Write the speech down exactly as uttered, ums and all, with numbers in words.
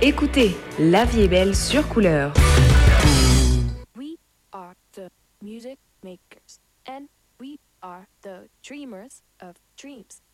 Écoutez, La vie est belle sur Couleur. We are the music makers and we are the dreamers of dreams.